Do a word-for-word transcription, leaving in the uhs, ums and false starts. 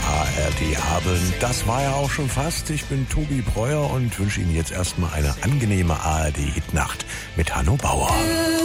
A R D-Abend. Das war ja auch schon fast. Ich bin Tobi Breuer und wünsche Ihnen jetzt erstmal eine angenehme A R D-Hitnacht mit Hanno Bauer.